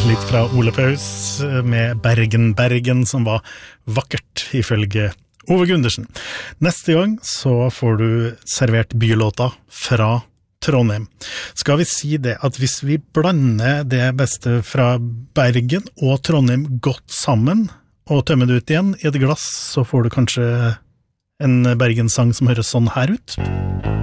litt fra Ole Paus med Bergen, som var vakkert ifølge Ove Gundersen. Neste gang så får du servert bylåta fra Trondheim. Skal vi si det at hvis vi blander det beste fra Bergen og Trondheim godt sammen, og tømmer det ut igjen i et glass, så får du kanskje en Bergenssang som høres sånn her ut.